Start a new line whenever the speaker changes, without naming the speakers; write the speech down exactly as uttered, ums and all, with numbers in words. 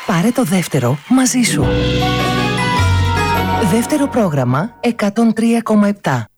Πάρε το δεύτερο μαζί σου. Δεύτερο πρόγραμμα εκατόν τρία κόμμα επτά.